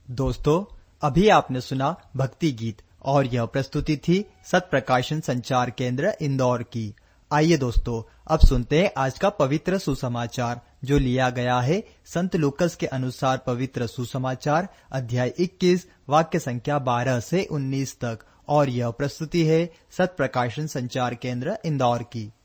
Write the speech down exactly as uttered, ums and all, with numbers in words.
दोस्तों, अभी आपने सुना भक्ति गीत और यह प्रस्तुति थी सत प्रकाशन संचार केंद्र इंदौर की। आइए दोस्तों, अब सुनते हैं आज का पवित्र सुसमाचार जो लिया गया है संत लूकस के अनुसार पवित्र सुसमाचार अध्याय इक्कीस वाक्य संख्या बारह से उन्नीस तक, और यह प्रस्तुति है सत प्रकाशन संचार केंद्र इंदौर की।